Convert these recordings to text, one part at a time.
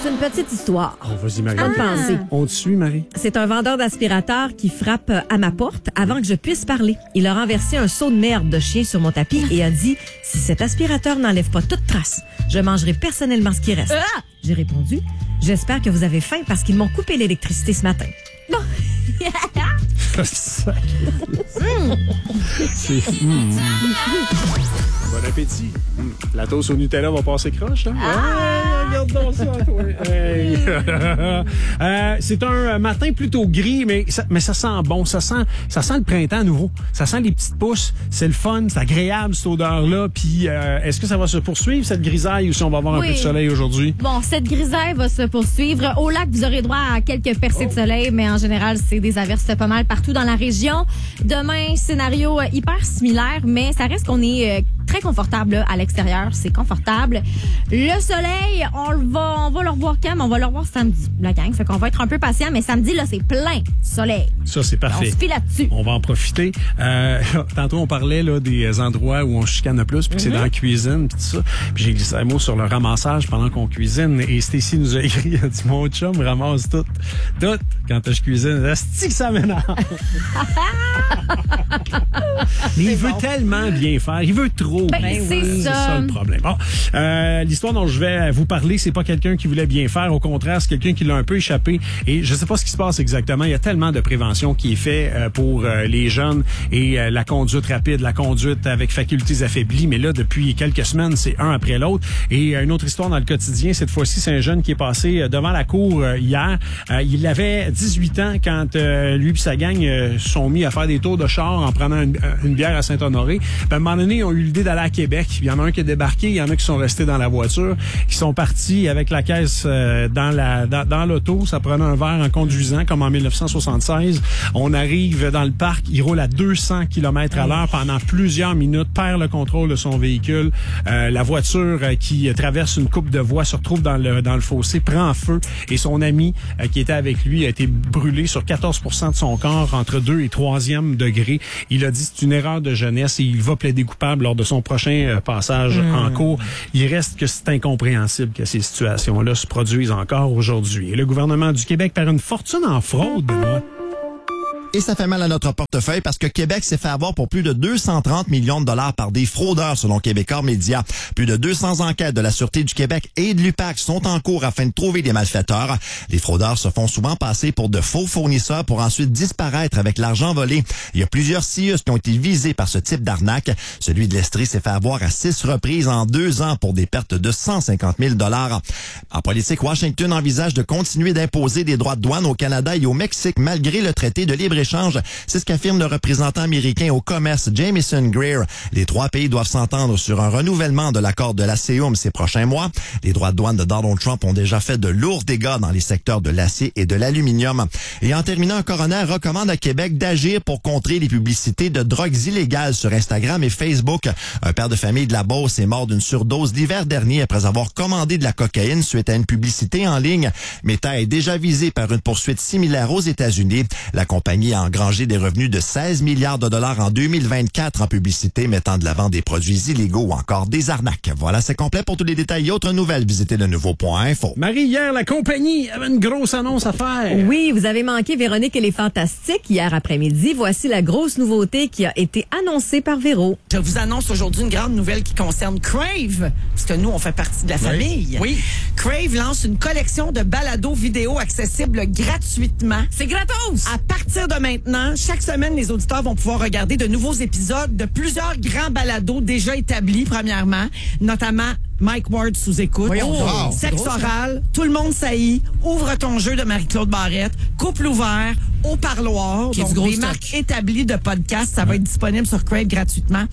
C'est une petite histoire. Oh, vas-y, Marie. À penser. On te suit, Marie? C'est un vendeur d'aspirateur qui frappe à ma porte avant que je puisse parler. Il a renversé un seau de merde de chien sur mon tapis et a dit « Si cet aspirateur n'enlève pas toute trace, je mangerai personnellement ce qui reste. » J'ai répondu « J'espère que vous avez faim parce qu'ils m'ont coupé l'électricité ce matin. » Bon appétit. La toast au Nutella va passer croche, hein? Regarde donc ça, toi. Hey. C'est un matin plutôt gris, mais ça sent bon. Ça sent le printemps à nouveau. Ça sent les petites pousses. C'est le fun, c'est agréable, cette odeur-là. Puis, est-ce que ça va se poursuivre, cette grisaille, ou si on va avoir un peu de soleil aujourd'hui? Bon, cette grisaille va se poursuivre. Au lac, vous aurez droit à quelques percées de soleil, mais en général, c'est des averses pas mal partout dans la région. Demain, scénario hyper similaire, mais ça reste qu'on est très confortable là, à l'extérieur. C'est confortable. Le soleil, on va le revoir quand? On va le revoir samedi, la gang. Fait qu'on va être un peu patient, mais samedi, là, c'est plein soleil. Ça, c'est parfait. On se file là-dessus. On va en profiter. Tantôt, on parlait là, des endroits où on chicane le plus, puis que c'est dans la cuisine, puis tout ça. Puis j'ai glissé un mot sur le ramassage pendant qu'on cuisine. Et Stacy nous a écrit, elle a dit, mon chum ramasse tout. Tout, quand je cuisine. Asti que ça m'énerve. Mais il veut tellement bien faire. Il veut trop. C'est ça le problème. Bon, l'histoire dont je vais vous parler, c'est pas quelqu'un qui voulait bien faire. Au contraire, c'est quelqu'un qui l'a un peu échappé. Et je sais pas ce qui se passe exactement. Il y a tellement de prévention qui est fait pour les jeunes et la conduite rapide, la conduite avec facultés affaiblies. Mais là, depuis quelques semaines, c'est un après l'autre. Et une autre histoire dans le quotidien. Cette fois-ci, c'est un jeune qui est passé devant la cour hier. Il avait 18 ans quand lui et sa gang sont mis à faire des tours de char en prenant une bière à Saint-Honoré. Puis à un moment donné, ils ont eu l'idée d'aller à Québec. Il y en a un qui est débarqué, il y en a qui sont restés dans la voiture, qui sont partis avec la caisse dans l'auto. Ça prenait un verre en conduisant, comme en 1976. On arrive dans le parc, il roule à 200 km/h pendant plusieurs minutes, perd le contrôle de son véhicule. La voiture qui traverse une coupe de voies se retrouve dans le fossé, prend feu et son ami qui était avec lui a été brûlé sur 14% de son corps entre 2 et 3e degré. Il a dit c'est une erreur de jeunesse et il va plaider coupable lors de son prochain passage en cours. Il reste que c'est incompréhensible que ces situations-là se produisent encore aujourd'hui. Et le gouvernement du Québec perd une fortune en fraude, Benoît. Et ça fait mal à notre portefeuille parce que Québec s'est fait avoir pour plus de 230 millions de dollars par des fraudeurs, selon Québécois Média. Plus de 200 enquêtes de la Sûreté du Québec et de l'UPAC sont en cours afin de trouver des malfaiteurs. Les fraudeurs se font souvent passer pour de faux fournisseurs pour ensuite disparaître avec l'argent volé. Il y a plusieurs CIUS qui ont été visés par ce type d'arnaque. Celui de l'Estrie s'est fait avoir à 6 reprises en 2 ans pour des pertes de 150 000 $. En politique, Washington envisage de continuer d'imposer des droits de douane au Canada et au Mexique malgré le traité de libre-échange. C'est ce qu'affirme le représentant américain au commerce Jamieson Greer. Les 3 pays doivent s'entendre sur un renouvellement de l'accord de l'ASEUM ces prochains mois. Les droits de douane de Donald Trump ont déjà fait de lourds dégâts dans les secteurs de l'acier et de l'aluminium. Et en terminant, un coroner recommande à Québec d'agir pour contrer les publicités de drogues illégales sur Instagram et Facebook. Un père de famille de la Beauce est mort d'une surdose l'hiver dernier après avoir commandé de la cocaïne suite à une publicité en ligne. Meta est déjà visée par une poursuite similaire aux États-Unis. La compagnie a engrangé des revenus de 16 milliards de dollars en 2024 en publicité, mettant de l'avant des produits illégaux ou encore des arnaques. Voilà, c'est complet. Pour tous les détails et autres nouvelles, visitez le nouveau.info. Marie, hier, la compagnie avait une grosse annonce à faire. Oui, vous avez manqué Véronique et les Fantastiques hier après-midi. Voici la grosse nouveauté qui a été annoncée par Véro. Je vous annonce aujourd'hui une grande nouvelle qui concerne Crave, parce que nous, on fait partie de la famille. Oui. Crave lance une collection de balados vidéo accessibles gratuitement. C'est gratos! À partir de maintenant, chaque semaine, les auditeurs vont pouvoir regarder de nouveaux épisodes de plusieurs grands balados déjà établis, premièrement, notamment Mike Ward sous écoute, Wow. Sexe oral, Tout le monde saillit, Ouvre ton jeu de Marie-Claude Barrette, Couple ouvert, Au parloir, Qui est donc du gros des stock. marques établies de podcasts. Ça va être disponible sur Crave gratuitement.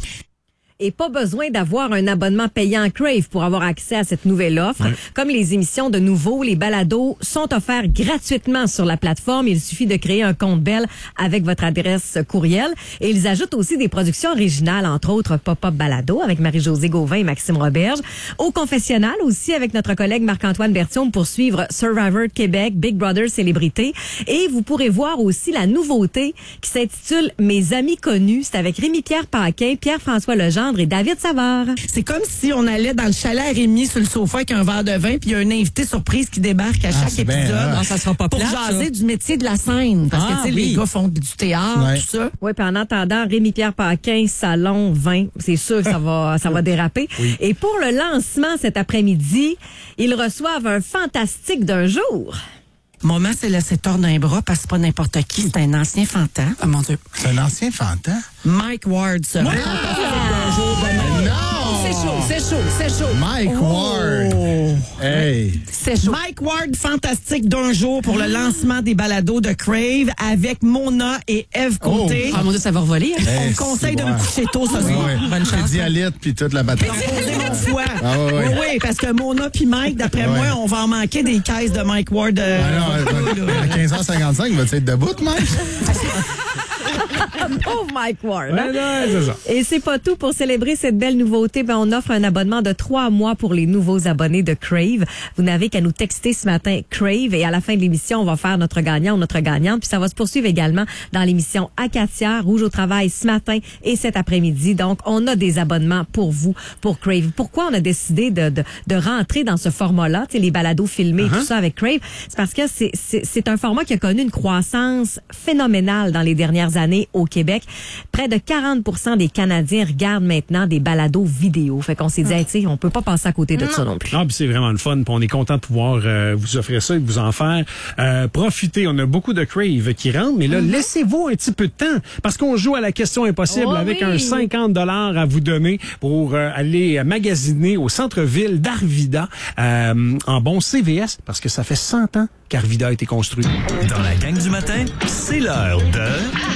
Et pas besoin d'avoir un abonnement payant Crave pour avoir accès à cette nouvelle offre. Ouais. Comme les émissions de nouveau, les balados sont offerts gratuitement sur la plateforme. Il suffit de créer un compte Bell avec votre adresse courriel. Et ils ajoutent aussi des productions originales, entre autres Pop-Up Balado avec Marie-Josée Gauvin et Maxime Roberge. Au confessionnal aussi avec notre collègue Marc-Antoine Berthiaume pour suivre Survivor Québec, Big Brother Célébrité. Et vous pourrez voir aussi la nouveauté qui s'intitule Mes amis connus. C'est avec Rémi-Pierre Paquin, Pierre-François Legendre Legendre et David Savard. C'est comme si on allait dans le chalet à Rémi sur le sofa avec un verre de vin, puis il y a un invité surprise qui débarque à chaque c'est bien, épisode. hein. Ça sera pas pour jaser du métier de la scène. Parce que, tu sais, les gars font du théâtre, Ouais. tout ça. Oui, puis en attendant, Rémi-Pierre Paquin, Salon 20, c'est sûr que ça va déraper. Et pour le lancement cet après-midi, ils reçoivent un fantastique d'un jour. Maman s'est laissé tordre un bras parce que c'est pas n'importe qui, c'est un ancien fantasme. Ah, mon Dieu. C'est un ancien fantôme. Mike Ward sera fantastique d'un jour demain. C'est chaud. Mike Ward. Hey. C'est chaud. Mike Ward, fantastique d'un jour pour le lancement des balados de Crave avec Mona et Eve Côté. Ah mon Dieu, ça va revoler. On me conseille de me coucher tôt ce soir. Bonne chance. Dialyte puis toute la bataille. Posez-moi une fois. Ah, ouais. Oui, parce que Mona puis Mike, d'après moi, on va en manquer des caisses de Mike Ward. À 15h55, il va être debout, Mike? Pauvre Mike Ward. Ouais, c'est ça. Et c'est pas tout. Pour célébrer cette belle nouveauté, on offre un abonnement de 3 mois pour les nouveaux abonnés de Crave. Vous n'avez qu'à nous texter ce matin Crave et à la fin de l'émission, on va faire notre gagnant ou notre gagnante. Puis ça va se poursuivre également dans l'émission Acacia, Rouge au travail ce matin et cet après-midi. Donc, on a des abonnements pour vous, pour Crave. Pourquoi on a décidé de rentrer dans ce format-là, tu sais, les balados filmés et tout ça avec Crave? C'est parce que c'est un format qui a connu une croissance phénoménale dans les dernières années au Québec. Près de 40% des Canadiens regardent maintenant des balados vidéo. Fait qu'on s'est dit, hey, tu sais, on peut pas passer à côté de ça non plus. Ah, puis c'est vraiment le fun. Puis on est content de pouvoir vous offrir ça et de vous en faire profiter. On a beaucoup de Crave qui rentrent, mais là, laissez-vous un petit peu de temps parce qu'on joue à la question impossible avec un 50 $ à vous donner pour aller magasiner au centre-ville d'Arvida en bon CVS parce que ça fait 100 ans qu'Arvida a été construit. Dans la gang du matin, c'est l'heure de...